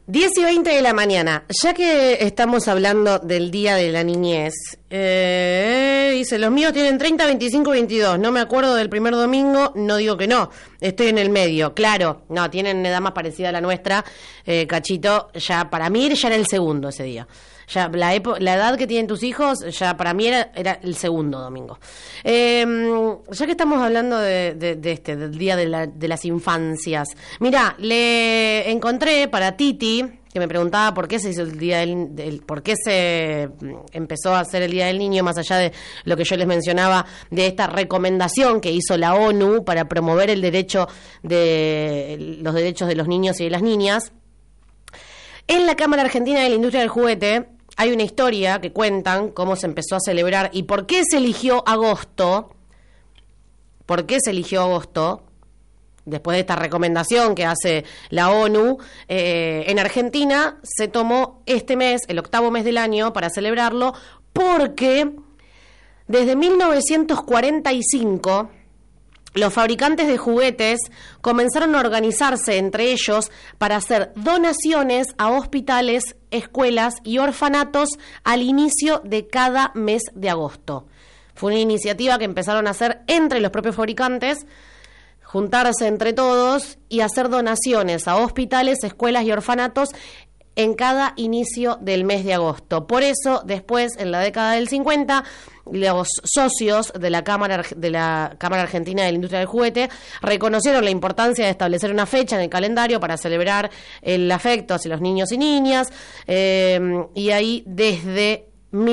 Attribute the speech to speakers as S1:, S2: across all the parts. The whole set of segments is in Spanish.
S1: 10:20 de la mañana. Ya que estamos hablando del Día de la Niñez, dice, los míos tienen 30, 25, 22. No me acuerdo del primer domingo, no digo que no. Estoy en el medio, claro. No, tienen una edad más parecida a la nuestra. Cachito, ya para mí ya era el segundo ese día. Ya la edad que tienen tus hijos, ya para mí era el segundo domingo. Ya que estamos hablando del Día de las Infancias, mira, le encontré para Titi, que me preguntaba por qué se hizo el Día por qué se empezó a hacer el Día del Niño, más allá de lo que yo les mencionaba, de esta recomendación que hizo la ONU para promover los derechos de los niños y de las niñas. En la Cámara Argentina de la Industria del Juguete hay una historia que cuentan cómo se empezó a celebrar y por qué se eligió agosto. ¿Por qué se eligió agosto? Después de esta recomendación que hace la ONU, en Argentina se tomó este mes, el 8º mes del año, para celebrarlo, porque desde 1945... los fabricantes de juguetes comenzaron a organizarse entre ellos para hacer donaciones a hospitales, escuelas y orfanatos al inicio de cada mes de agosto. Fue una iniciativa que empezaron a hacer entre los propios fabricantes, juntarse entre todos y hacer donaciones a hospitales, escuelas y orfanatos en cada inicio del mes de agosto. Por eso, después, en la década del 50, los socios de la Cámara Argentina de la Industria del Juguete reconocieron la importancia de establecer una fecha en el calendario para celebrar el afecto hacia los niños y niñas, y ahí desde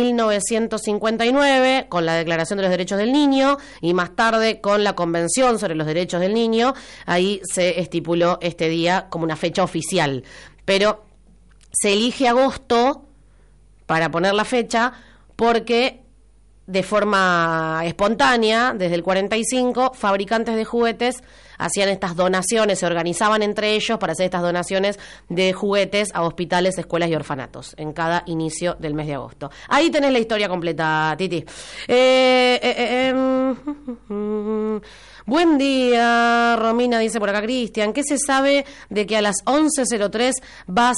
S1: 1959, con la Declaración de los Derechos del Niño, y más tarde con la Convención sobre los Derechos del Niño, ahí se estipuló este día como una fecha oficial. Pero se elige agosto para poner la fecha porque de forma espontánea, desde el 45, fabricantes de juguetes hacían estas donaciones, se organizaban entre ellos para hacer estas donaciones de juguetes a hospitales, escuelas y orfanatos en cada inicio del mes de agosto. Ahí tenés la historia completa, Titi. Buen día, Romina, dice por acá Cristian. ¿Qué se sabe de que a las 11:03 va a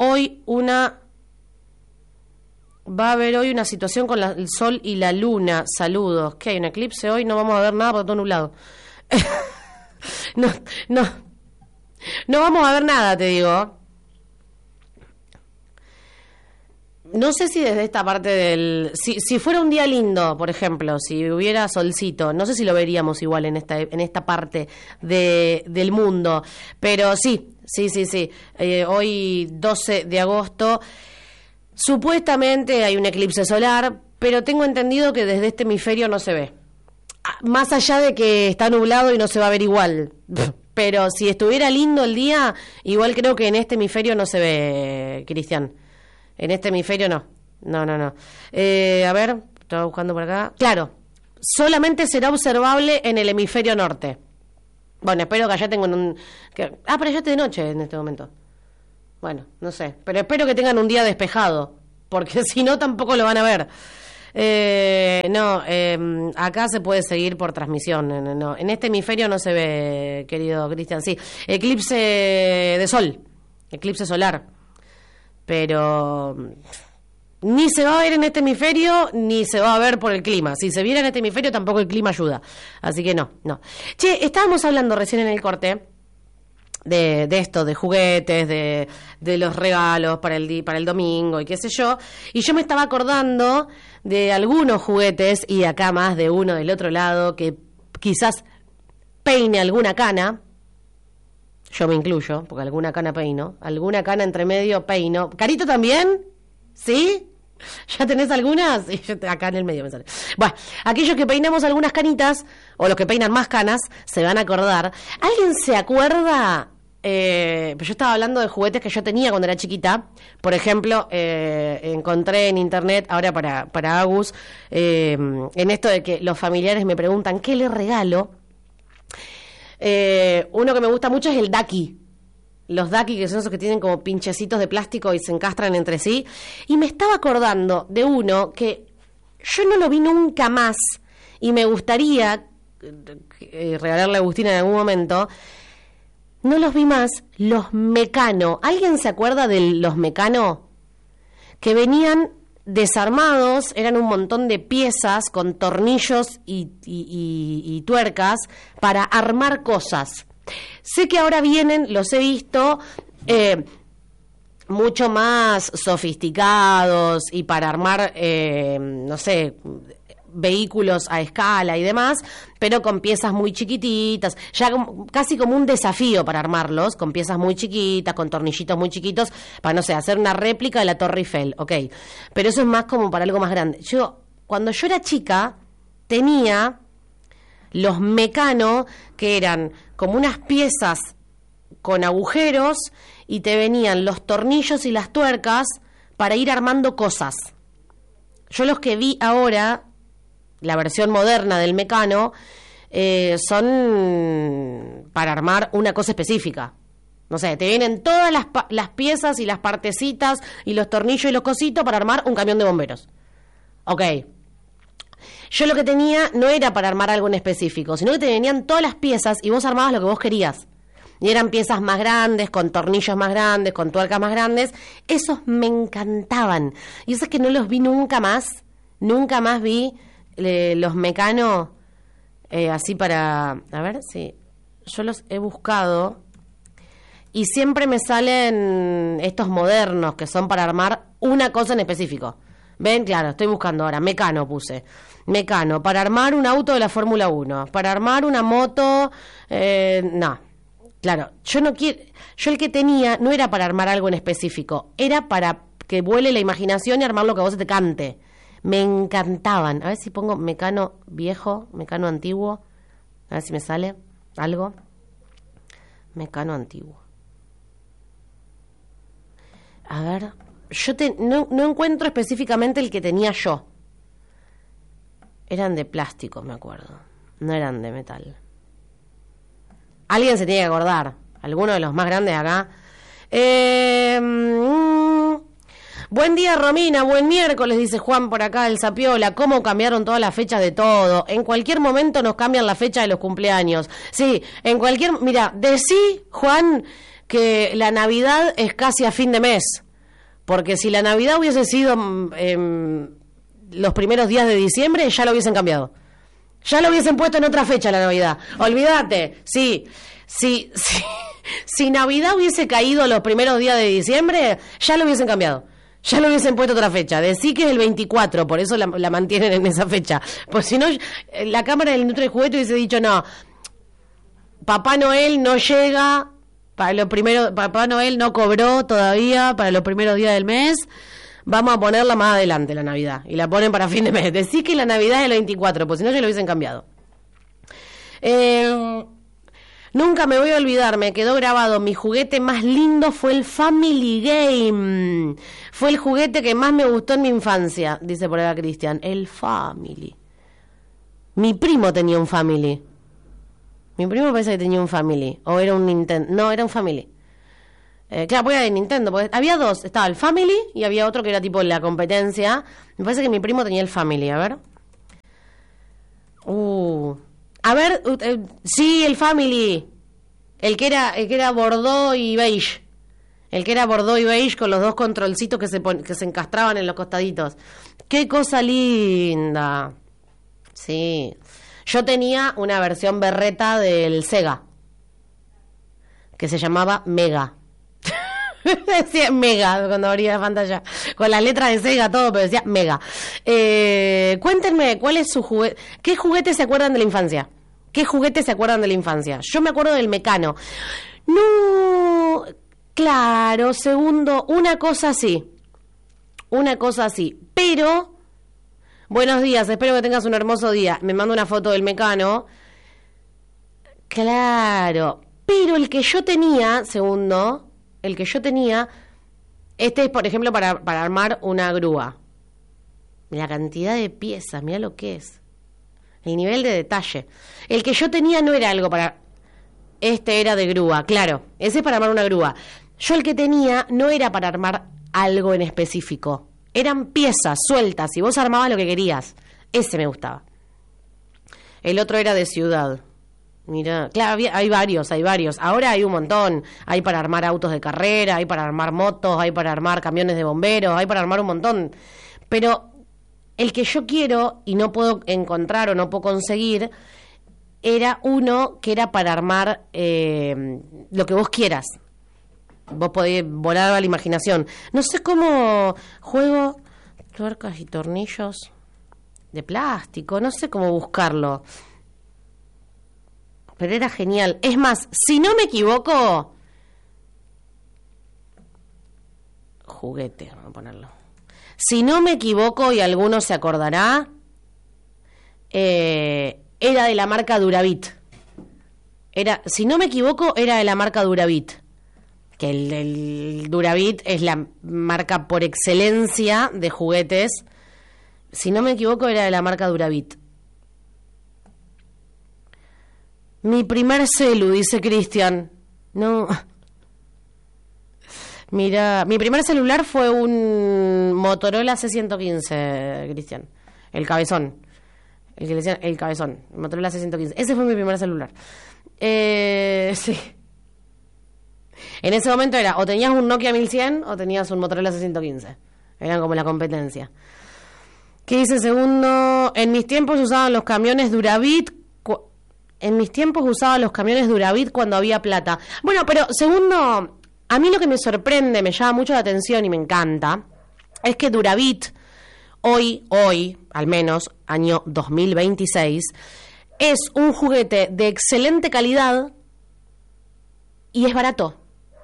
S1: haber hoy una situación con el sol y la luna? Saludos. ¿Qué hay, un eclipse hoy? No vamos a ver nada porque todo nublado. No vamos a ver nada, te digo. No sé si desde esta parte si fuera un día lindo, por ejemplo, si hubiera solcito, no sé si lo veríamos igual en esta parte del mundo, pero sí. Hoy 12 de agosto supuestamente hay un eclipse solar, pero tengo entendido que desde este hemisferio no se ve. Más allá de que está nublado y no se va a ver igual. Pero si estuviera lindo el día, igual creo que en este hemisferio no se ve, Cristian. En este hemisferio no. No. A ver, estaba buscando por acá. Claro, solamente será observable en el hemisferio norte. Bueno, espero que allá tengan pero ya es de noche en este momento. Bueno, no sé. Pero espero que tengan un día despejado, porque si no tampoco lo van a ver. Acá se puede seguir por transmisión. No, en este hemisferio no se ve, querido Cristian. Sí, eclipse de sol, eclipse solar. Pero ni se va a ver en este hemisferio, ni se va a ver por el clima. Si se viera en este hemisferio, tampoco el clima ayuda. Así que no. Che, estábamos hablando recién en el corte de esto, de juguetes, de los regalos para el domingo y qué sé yo. Y yo me estaba acordando de algunos juguetes, y acá más de uno del otro lado, que quizás peine alguna cana. Yo me incluyo, porque alguna cana peino. Alguna cana entre medio peino. ¿Carito también? ¿Sí? ¿Ya tenés algunas? Sí, acá en el medio me sale. Bueno, aquellos que peinamos algunas canitas, o los que peinan más canas, se van a acordar. ¿Alguien se acuerda? Yo estaba hablando de juguetes que yo tenía cuando era chiquita. Por ejemplo, encontré en internet, ahora para Agus, en esto de que los familiares me preguntan ¿qué le regalo? Uno que me gusta mucho es el Ducky. Los Ducky, que son esos que tienen como pinchecitos de plástico y se encastran entre sí. Y me estaba acordando de uno que yo no lo vi nunca más y me gustaría regalarle a Agustina en algún momento, no los vi más, los Mecano. ¿Alguien se acuerda de los Mecano? Que venían desarmados, eran un montón de piezas con tornillos y tuercas para armar cosas. Sé que ahora vienen, los he visto, mucho más sofisticados y para armar, no sé, vehículos a escala y demás, pero con piezas muy chiquititas, ya casi como un desafío para armarlos, con piezas muy chiquitas, con tornillitos muy chiquitos, para, no sé, hacer una réplica de la Torre Eiffel, ok. Pero eso es más como para algo más grande. Cuando yo era chica, tenía los Mecano, que eran como unas piezas con agujeros, y te venían los tornillos y las tuercas para ir armando cosas. Yo los que vi ahora, la versión moderna del Mecano, son para armar una cosa específica. No sé, te vienen todas las piezas y las partecitas y los tornillos y los cositos para armar un camión de bomberos. Ok. Yo lo que tenía no era para armar algo en específico, sino que te venían todas las piezas y vos armabas lo que vos querías. Y eran piezas más grandes, con tornillos más grandes, con tuercas más grandes. Esos me encantaban. Y eso es que no los vi nunca más. Nunca más vi los Mecano así para... A ver, sí. Yo los he buscado y siempre me salen estos modernos que son para armar una cosa en específico. ¿Ven? Claro, estoy buscando ahora. Mecano puse. Mecano, para armar un auto de la Fórmula 1. Para armar una moto... no. Claro, yo el que tenía no era para armar algo en específico, era para que vuele la imaginación y armar lo que a vos te cante. Me encantaban. A ver si pongo Mecano viejo, Mecano antiguo. A ver si me sale algo. Mecano antiguo. A ver, no encuentro específicamente el que tenía yo. Eran de plástico, me acuerdo. No eran de metal. Alguien se tiene que acordar. Alguno de los más grandes acá. Buen día, Romina. Buen miércoles, dice Juan por acá, el Sapiola. ¿Cómo cambiaron todas las fechas de todo? En cualquier momento nos cambian la fecha de los cumpleaños. Sí, en cualquier... Mira, decí, Juan, que la Navidad es casi a fin de mes. Porque si la Navidad hubiese sido los primeros días de diciembre, ya lo hubiesen cambiado. Ya lo hubiesen puesto en otra fecha la Navidad. Olvídate, sí. Si Navidad hubiese caído los primeros días de diciembre, ya lo hubiesen cambiado. Ya lo hubiesen puesto otra fecha. Decí que es el 24, por eso la mantienen en esa fecha. Pues si no, la Cámara del Industria de Juguete hubiese dicho, no, Papá Noel no llega, Papá Noel no cobró todavía para los primeros días del mes. Vamos a ponerla más adelante, la Navidad. Y la ponen para fin de mes. Decís que la Navidad es el 24, pues si no ya lo hubiesen cambiado. Nunca me voy a olvidar, me quedó grabado. Mi juguete más lindo fue el Family Game. Fue el juguete que más me gustó en mi infancia, dice por acá Cristian. El Family. Mi primo tenía un Family. Mi primo parece que tenía un Family. O era un Nintendo. No, era un Family. Claro, porque era de Nintendo, porque había dos, estaba el Family y había otro que era tipo la competencia. Me parece que mi primo tenía el Family, a ver. Sí, el Family. El que era Bordeaux y beige. El que era Bordeaux y beige con los dos controlcitos que se encastraban en los costaditos. ¡Qué cosa linda! Sí. Yo tenía una versión berreta del Sega, que se llamaba Mega. Decía Mega cuando abría la pantalla, con las letras de Sega todo, pero decía Mega. Cuéntenme, ¿cuál es su juguete? ¿Qué juguetes se acuerdan de la infancia? ¿Qué juguetes se acuerdan de la infancia? Yo me acuerdo del Mecano. No, claro, segundo, una cosa así, pero buenos días, espero que tengas un hermoso día. Me mando una foto del Mecano. Claro, pero el que yo tenía, segundo, este es, por ejemplo, para armar una grúa. La cantidad de piezas, mira lo que es. El nivel de detalle. El que yo tenía no era algo para... Este era de grúa, claro. Ese es para armar una grúa. Yo el que tenía no era para armar algo en específico. Eran piezas sueltas y vos armabas lo que querías. Ese me gustaba. El otro era de ciudad. Mira, claro, hay varios. Ahora hay un montón. Hay para armar autos de carrera, hay para armar motos, hay para armar camiones de bomberos, hay para armar un montón. Pero el que yo quiero y no puedo encontrar o no puedo conseguir era uno que era para armar lo que vos quieras. Vos podés volar a la imaginación. No sé cómo juego tuercas y tornillos de plástico, no sé cómo buscarlo. Pero era genial. Es más, si no me equivoco, juguete, vamos a ponerlo. Si no me equivoco y alguno se acordará, era de la marca Duravit. Si no me equivoco, era de la marca Duravit. Que el Duravit es la marca por excelencia de juguetes. Si no me equivoco, era de la marca Duravit. Mi primer celu, dice Cristian. No. Mira, mi primer celular fue un Motorola C115, Cristian. El cabezón. El que le decían el cabezón. Motorola C115. Ese fue mi primer celular. Sí. En ese momento era o tenías un Nokia 1100 o tenías un Motorola C115. Eran como la competencia. ¿Qué dice segundo? En mis tiempos usaban los camiones Duravit. En mis tiempos usaba los camiones Duravit cuando había plata. Bueno, pero segundo, a mí lo que me sorprende, me llama mucho la atención y me encanta, es que Duravit, hoy, al menos, año 2026, es un juguete de excelente calidad y es barato.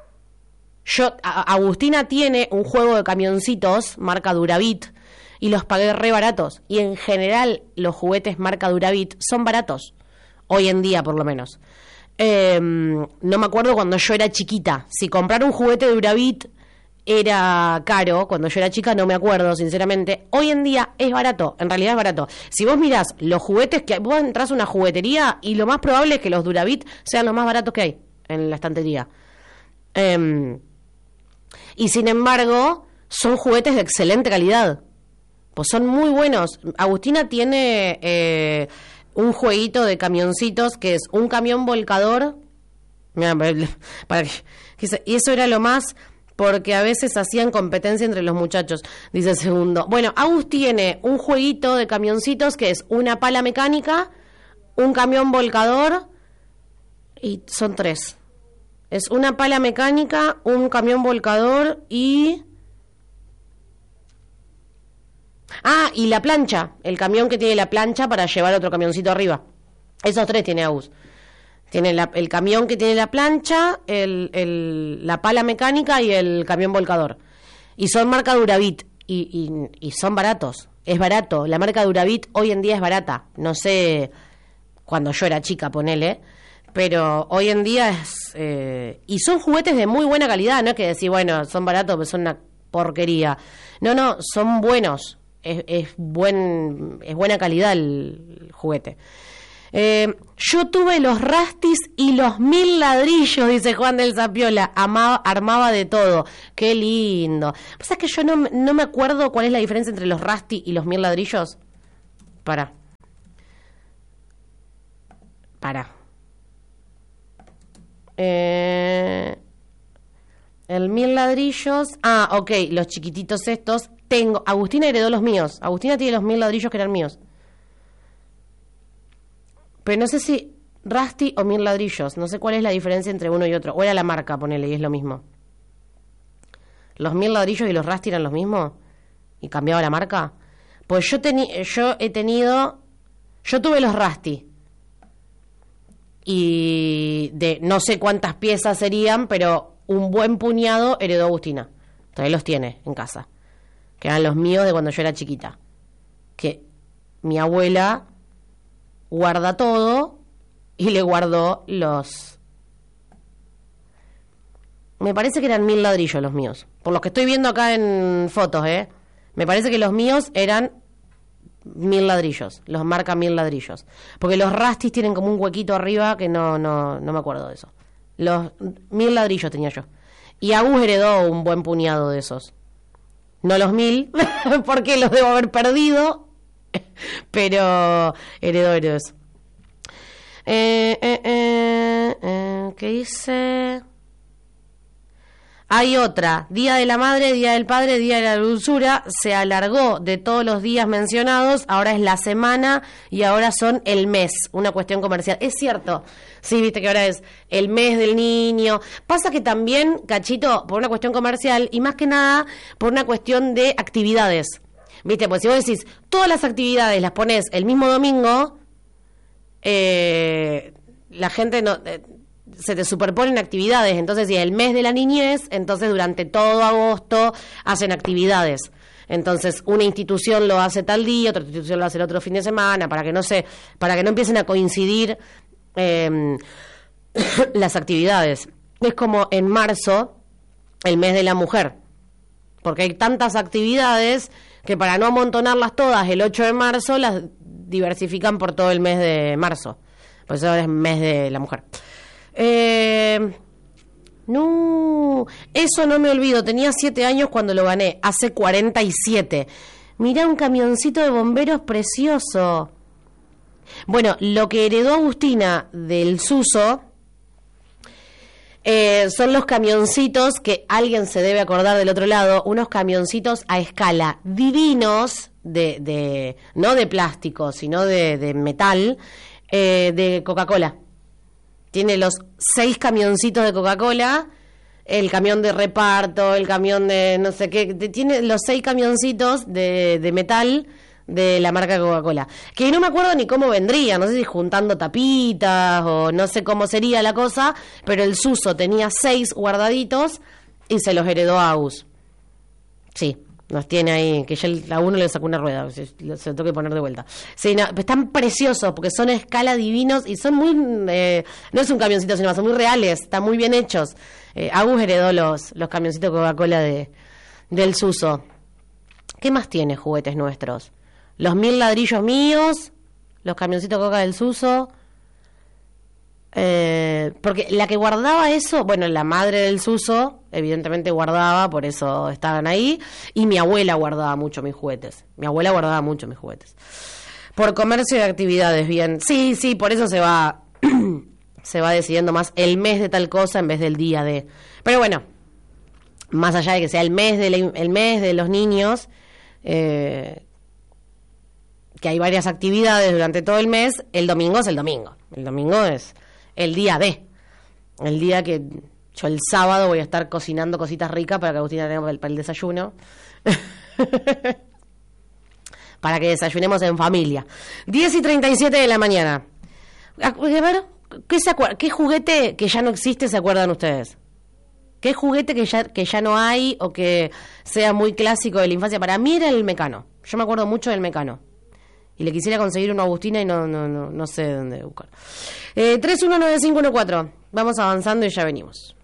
S1: Agustina tiene un juego de camioncitos, marca Duravit, y los pagué re baratos. Y en general, los juguetes marca Duravit son baratos. Hoy en día, por lo menos. No me acuerdo cuando yo era chiquita. Si comprar un juguete de Duravit era caro, cuando yo era chica no me acuerdo, sinceramente. Hoy en día es barato, en realidad es barato. Si vos mirás los juguetes, que vos entras a una juguetería y lo más probable es que los Duravit sean los más baratos que hay en la estantería. Y sin embargo, son juguetes de excelente calidad. Pues son muy buenos. Agustina tiene... un jueguito de camioncitos que es un camión volcador. Y eso era lo más, porque a veces hacían competencia entre los muchachos, dice el segundo. Bueno, Agus tiene un jueguito de camioncitos que es una pala mecánica, un camión volcador, y son 3. Es una pala mecánica, un camión volcador y... y la plancha, el camión que tiene la plancha para llevar otro camioncito arriba. Esos 3 tiene Agus. Tiene el camión que tiene la plancha, la pala mecánica y el camión volcador. Y son marca Duravit. Y son baratos. Es barato. La marca Duravit hoy en día es barata. No sé cuando yo era chica, ponele. Pero hoy en día es... y son juguetes de muy buena calidad. No es que decir, bueno, son baratos, pero son una porquería. No, son buenos. Es buena calidad el juguete. Yo tuve los Rastis y los 1000 ladrillos, dice Juan del Zapiola. Armaba de todo. Qué lindo. ¿Pasa que yo no me acuerdo cuál es la diferencia entre los Rastis y los 1000 ladrillos? Para. El 1000 ladrillos. Ok, los chiquititos estos. Agustina heredó los míos. Agustina tiene los 1000 ladrillos que eran míos. Pero no sé si Rusty o 1000 ladrillos. No sé cuál es la diferencia entre uno y otro. O era la marca, ponele, y es lo mismo. ¿Los 1000 ladrillos y los Rusty eran los mismos? ¿Y cambiaba la marca? Pues yo tuve los Rusty. Y de no sé cuántas piezas serían, pero un buen puñado heredó Agustina. Todavía los tiene en casa. Que eran los míos de cuando yo era chiquita. Que mi abuela guarda todo y le guardó los... Me parece que eran 1000 ladrillos los míos. Por los que estoy viendo acá en fotos, Me parece que los míos eran 1000 ladrillos. Los marca 1000 ladrillos. Porque los Rastis tienen como un huequito arriba que no me acuerdo de eso. Los 1000 ladrillos tenía yo. Y Agus heredó un buen puñado de esos. No los 1000, porque los debo haber perdido, pero heredó eso. ¿Qué dice? Hay otra, Día de la Madre, Día del Padre, Día de la Dulzura, se alargó de todos los días mencionados, ahora es la semana y ahora son el mes, una cuestión comercial. Es cierto, sí, viste que ahora es el mes del niño. Pasa que también, Cachito, por una cuestión comercial y más que nada por una cuestión de actividades. Viste, pues si vos decís, todas las actividades las pones el mismo domingo, la gente no... se te superponen actividades, entonces si es el mes de la niñez, entonces durante todo agosto hacen actividades. Entonces una institución lo hace tal día, otra institución lo hace el otro fin de semana, para que no empiecen a coincidir las actividades. Es como en marzo, el mes de la mujer, porque hay tantas actividades que para no amontonarlas todas el 8 de marzo, las diversifican por todo el mes de marzo. Por eso ahora es mes de la mujer. No, eso no me olvido, tenía 7 años cuando lo gané, hace 47. Mirá, un camioncito de bomberos precioso. Bueno, lo que heredó Agustina del Suso son los camioncitos que alguien se debe acordar del otro lado, unos camioncitos a escala divinos, no de plástico, sino de metal, de Coca-Cola. Tiene los 6 camioncitos de Coca-Cola, el camión de reparto, el camión de no sé qué, tiene los 6 camioncitos de metal de la marca Coca-Cola, que no me acuerdo ni cómo vendría, no sé si juntando tapitas o no sé cómo sería la cosa, pero el Suso tenía 6 guardaditos y se los heredó a Agus. Sí. Nos tiene ahí, que ya a uno le sacó una rueda, se lo tengo que poner de vuelta. Sí, no, están preciosos, porque son a escala divinos y son muy... no es un camioncito, sino son muy reales, están muy bien hechos. Agus heredó los camioncitos Coca-Cola del Suso. ¿Qué más tiene juguetes nuestros? Los 1000 ladrillos míos, los camioncitos Coca del Suso... porque la que guardaba eso, bueno, la madre del Suso evidentemente guardaba, por eso estaban ahí, y mi abuela guardaba mucho mis juguetes. Por comercio de actividades, bien. Sí, por eso se va decidiendo más el mes de tal cosa en vez del día de. Pero bueno, más allá de que sea el mes de los niños, que hay varias actividades durante todo el mes, el domingo es el domingo. El domingo es el día el día que yo el sábado voy a estar cocinando cositas ricas para que Agustina tenga para el desayuno. Para que desayunemos en familia. 10:37 de la mañana. A ver, ¿qué juguete que ya no existe se acuerdan ustedes? ¿Qué juguete que ya no hay o que sea muy clásico de la infancia? Para mí era el Mecano. Yo me acuerdo mucho del Mecano. Y le quisiera conseguir una Agustina y no sé dónde buscar. 319514. Vamos avanzando y ya venimos.